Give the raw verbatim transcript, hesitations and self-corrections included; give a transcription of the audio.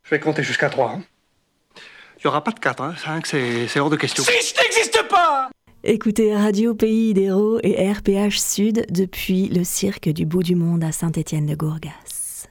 Je vais compter jusqu'à trois. Hein. Il n'y aura pas de quatre, hein. cinq, c'est, c'est hors de question. Si je n'existe pas! Écoutez Radio Pays d'Héros et R P H Sud depuis le cirque du bout du monde à Saint-Étienne-de-Gourgas.